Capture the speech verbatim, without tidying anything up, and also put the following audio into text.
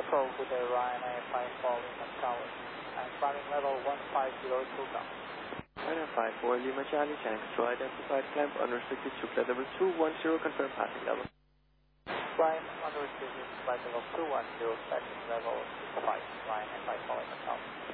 control to the Ryanair five four Lima Tower. I'm climbing level one five zero two down. Ryanair five four Lima Charlie, channel control identified, climb unrestricted to flight level two one zero, confirm passing level. Climb unrestricted flight level two one zero, passing level five, Ryanair five four Lima Tower.